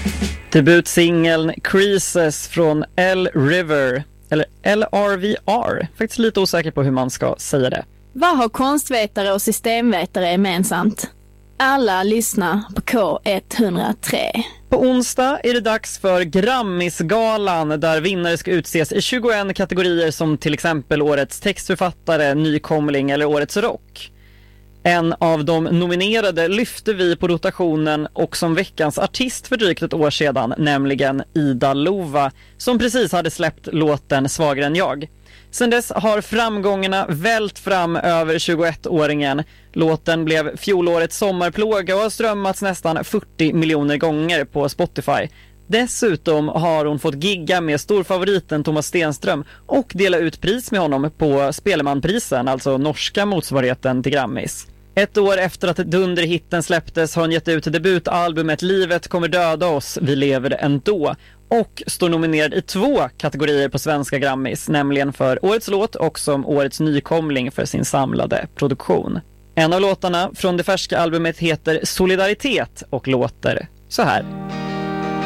Debutsingeln Creases från L River, eller LRVR. Faktiskt lite osäker på hur man ska säga det. Vad har konstvetare och systemvetare gemensamt? Alla lyssnar på K103. På onsdag är det dags för Grammisgalan där vinnare ska utses i 21 kategorier som till exempel årets textförfattare, nykomling eller årets rock. En av de nominerade lyfte vi på rotationen och som veckans artist för drygt ett år sedan, nämligen Ida Lova, som precis hade släppt låten Svagare än jag. Sen dess har framgångarna vält fram över 21-åringen. Låten blev fjolårets sommarplåga och har strömmats nästan 40 miljoner gånger på Spotify. Dessutom har hon fått gigga med storfavoriten Thomas Stenström och dela ut pris med honom på Spelemanprisen, alltså norska motsvarigheten till Grammis. Ett år efter att dunderhitten släpptes har hon gett ut debutalbumet Livet kommer döda oss, vi lever ändå, och står nominerad i 2 kategorier på svenska Grammis, nämligen för årets låt och som årets nykomling för sin samlade produktion. En av låtarna från det färska albumet heter Solidaritet och låter så här.